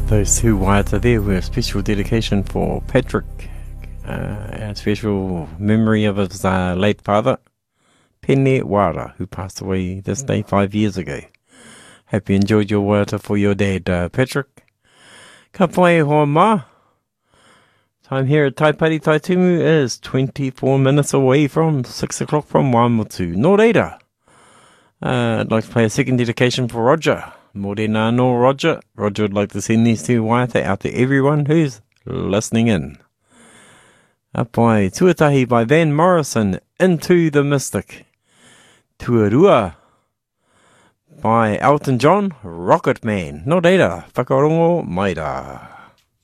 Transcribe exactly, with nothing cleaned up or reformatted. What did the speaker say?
Those two waiata there were a special dedication for Patrick, uh, a special memory of his uh, late father, Pene Wara, who passed away this day five years ago. Hope you enjoyed your waiata for your dad, uh, Patrick. Ka pai hoa ma. Time here at Taipari Taitumu is twenty-four minutes away from six o'clock from Waimotu. Nō reira. Uh, I'd like to play a second dedication for Roger. Morena no Roger. Roger would like to send these two waiata out to everyone who's listening in. Apai Tuatahi by Van Morrison, Into the Mystic. Tuarua by Elton John, Rocket Man. Nō reira, whakarongo maira.